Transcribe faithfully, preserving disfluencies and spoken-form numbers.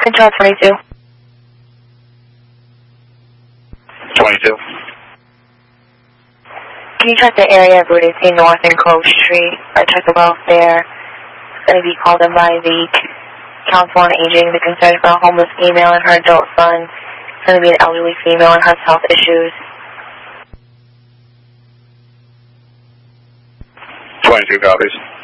Control twenty-two. twenty-two. Can you check the area of Route eighteen North and Cove Street? I checked the welfare. It's going to be called in by the Council on Aging. The concern for a homeless female and her adult son. It's going to be an elderly female and has health issues. twenty-two copies.